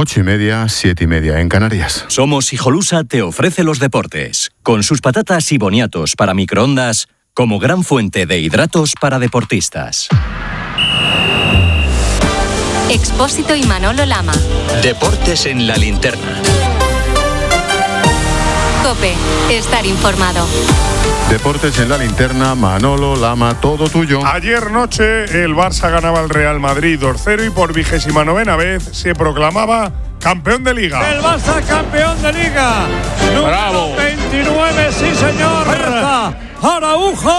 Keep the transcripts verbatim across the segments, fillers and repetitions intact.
Ocho y media, siete y media en Canarias. Somos Hijolusa te ofrece los deportes, con sus patatas y boniatos para microondas como gran fuente de hidratos para deportistas. Expósito y Manolo Lama. Deportes en la linterna. COPE, estar informado. Deportes en la linterna, Manolo Lama, todo tuyo. Ayer noche el Barça ganaba al Real Madrid dos cero y por vigésima novena vez se proclamaba campeón de Liga. El Barça campeón de Liga. Bravo. veintinueve, sí señor. Araujo.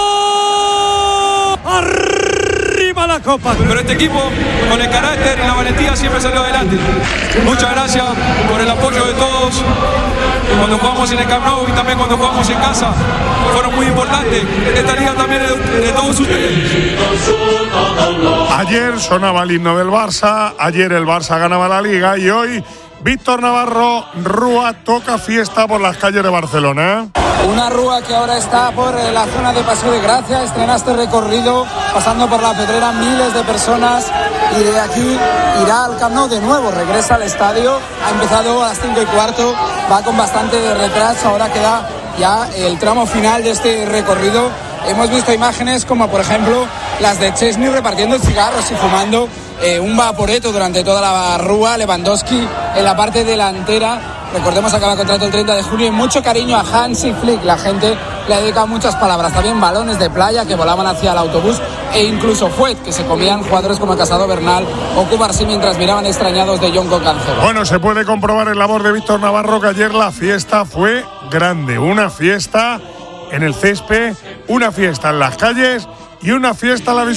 Arriba la copa. Pero este equipo, con el carácter y la valentía, siempre salió adelante. Muchas gracias por el apoyo de todos. Cuando jugamos en el Camp Nou y también cuando jugamos en casa, fueron muy importantes. Esta liga también es de, de todos ustedes. Ayer sonaba el himno del Barça, ayer el Barça ganaba la Liga y hoy Víctor Navarro Rúa toca fiesta por las calles de Barcelona. Una Rúa que ahora está por la zona de Paseo de Gracia, estrena este recorrido pasando por la Pedrera, miles de personas, y de aquí irá al Camp Nou de nuevo, regresa al estadio, ha empezado a las cinco y cuarto, va con bastante de retraso, ahora queda ya el tramo final de este recorrido. Hemos visto imágenes como por ejemplo las de Chesney repartiendo cigarros y fumando eh, un vaporeto durante toda la Rúa, Lewandowski en la parte delantera. Recordemos, acaba el contrato el treinta de junio y mucho cariño a Hansi Flick. La gente le ha dedicado muchas palabras. También balones de playa que volaban hacia el autobús e incluso Fuet, que se comían jugadores como Casado Bernal o Cubarsí mientras miraban extrañados de Jonco Cancelo. Bueno, se puede comprobar en la voz de Víctor Navarro que ayer la fiesta fue grande. Una fiesta en el césped, una fiesta en las calles y una fiesta a la visual.